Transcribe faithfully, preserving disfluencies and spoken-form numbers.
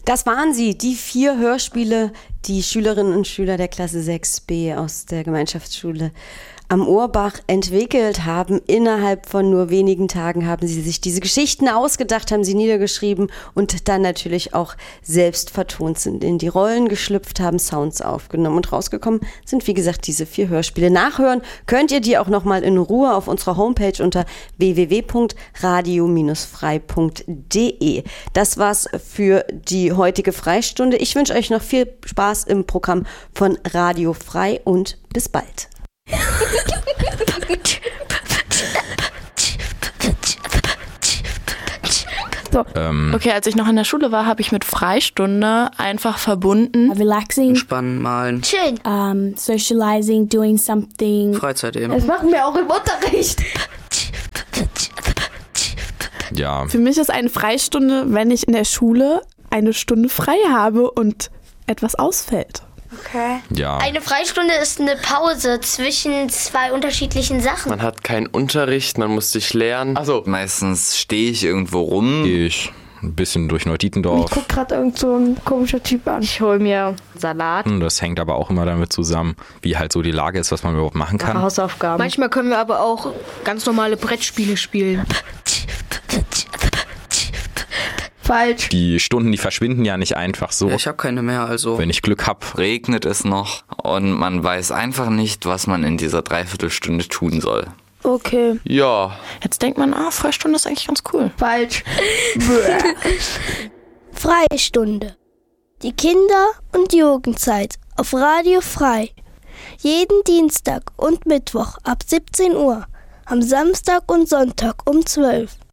Das waren sie, die vier Hörspiele, die Schülerinnen und Schüler der Klasse sechs b aus der Gemeinschaftsschule am Urbach entwickelt haben. Innerhalb von nur wenigen Tagen haben sie sich diese Geschichten ausgedacht, haben sie niedergeschrieben und dann natürlich auch selbst vertont, sind in die Rollen geschlüpft, haben Sounds aufgenommen und rausgekommen sind, wie gesagt, diese vier Hörspiele. Nachhören könnt ihr die auch nochmal in Ruhe auf unserer Homepage unter w w w punkt radio frei punkt d e. Das war's für die heutige Freistunde. Ich wünsche euch noch viel Spaß im Programm von Radio Frei und bis bald. So. Ähm. Okay, als ich noch in der Schule war, habe ich mit Freistunde einfach verbunden. Relaxing. Entspannen, malen. Schön. Um, socializing, doing something. Freizeit eben. Das machen wir auch im Unterricht. Ja. Für mich ist eine Freistunde, wenn ich in der Schule eine Stunde frei habe und etwas ausfällt. Okay. Ja. Eine Freistunde ist eine Pause zwischen zwei unterschiedlichen Sachen. Man hat keinen Unterricht, man muss sich lernen. Also meistens stehe ich irgendwo rum. Ich ein bisschen durch Neu-Dietendorf. Ich guck gerade irgend so ein komischer Typ an. Ich hole mir Salat. Das hängt aber auch immer damit zusammen, wie halt so die Lage ist, was man überhaupt machen kann. Hausaufgaben. Manchmal können wir aber auch ganz normale Brettspiele spielen. Falsch. Die Stunden, die verschwinden ja nicht einfach so. Ja, ich habe keine mehr, also. Wenn ich Glück habe. Regnet es noch und man weiß einfach nicht, was man in dieser Dreiviertelstunde tun soll. Okay. Ja. Jetzt denkt man, ah, Freistunde ist eigentlich ganz cool. Falsch. Freistunde. Die Kinder- und Jugendzeit auf Radio Frei. Jeden Dienstag und Mittwoch ab siebzehn Uhr. Am Samstag und Sonntag um zwölf.